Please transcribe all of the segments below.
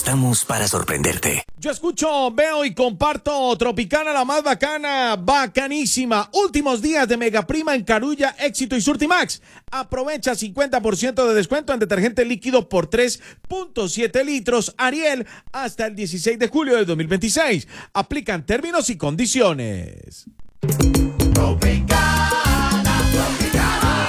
estamos para sorprenderte. Yo escucho, veo y comparto Tropicana, la más bacana, bacanísima. Últimos días de Mega Prima en Carulla, Éxito y Surtimax. Aprovecha 50% de descuento en detergente líquido por 3.7 litros Ariel hasta el 16 de julio del 2026. Aplican términos y condiciones. Tropicana, Tropicana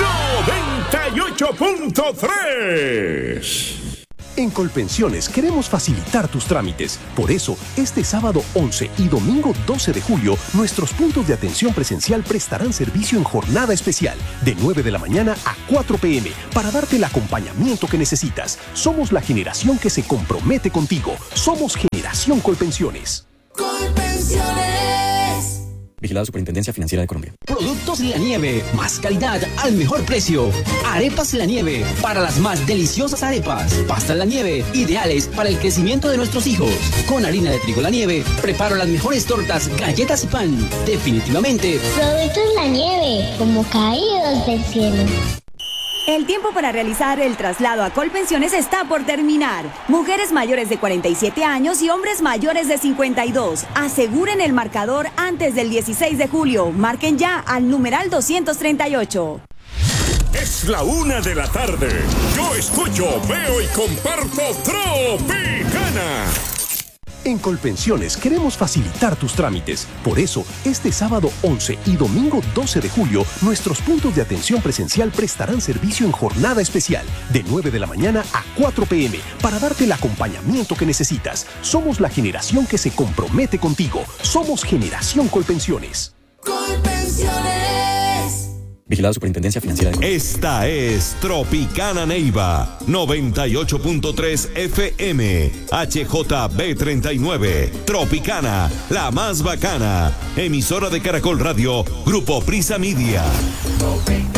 98.3. En Colpensiones queremos facilitar tus trámites. Por eso, este sábado 11 y domingo 12 de julio, nuestros puntos de atención presencial prestarán servicio en jornada especial, de 9 de la mañana a 4 p.m., para darte el acompañamiento que necesitas. Somos la generación que se compromete contigo. Somos Generación Colpensiones. Colpensiones. Vigilada Superintendencia Financiera de Colombia. Productos La Nieve, más calidad al mejor precio. Arepas La Nieve, para las más deliciosas arepas. Pastas La Nieve, ideales para el crecimiento de nuestros hijos. Con harina de trigo La Nieve, preparo las mejores tortas, galletas y pan. Definitivamente. Productos La Nieve, como caídos del cielo. El tiempo para realizar el traslado a Colpensiones está por terminar. Mujeres mayores de 47 años y hombres mayores de 52. Aseguren el marcador antes del 16 de julio. Marquen ya al numeral 238. Es la 1:00 p.m. Yo escucho, veo y comparto Tropicana. En Colpensiones queremos facilitar tus trámites. Por eso, este sábado 11 y domingo 12 de julio, nuestros puntos de atención presencial prestarán servicio en jornada especial, de 9 de la mañana a 4 p.m., para darte el acompañamiento que necesitas. Somos la generación que se compromete contigo. Somos Generación Colpensiones. Colpensiones. Vigilada Superintendencia Financiera de Colombia. Esta es Tropicana Neiva 98.3 FM HJB39. Tropicana, la más bacana. Emisora de Caracol Radio, Grupo Prisa Media. Tropicana.